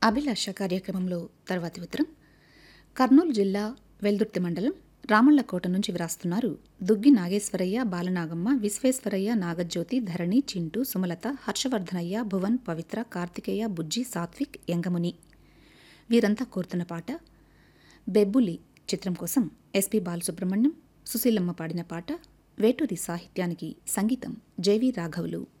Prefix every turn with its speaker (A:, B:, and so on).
A: అభిలాష కార్యక్రమంలో తర్వాతి ఉత్తరం కర్నూలు జిల్లా వెల్దుర్తి మండలం రామళ్ళకోట నుంచి వ్రాస్తున్నారు దుగ్గి నాగేశ్వరయ్య, బాలనాగమ్మ, విశ్వేశ్వరయ్య, నాగజ్యోతి, ధరణి, చింటూ, సుమలత, హర్షవర్ధనయ్య, భువన్, పవిత్ర, కార్తికేయ, బుజ్జి, సాత్విక్, యంగముని. వీరంతా కోరుతున్న పాట బెబ్బులి చిత్రం కోసం ఎస్పి బాలసుబ్రహ్మణ్యం, సుశీలమ్మ పాడిన పాట. వేటూరి సాహిత్యానికి సంగీతం జేవి రాఘవులు.